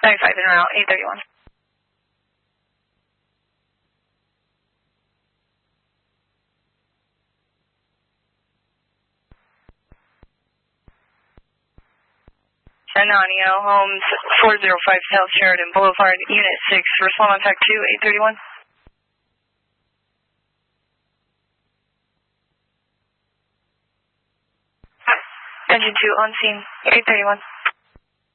95 en route, 831. San Antonio, Homes 405 South Sheridan Boulevard, Unit 6, respond on TAC 2, 831. Engine 2 on scene, 831.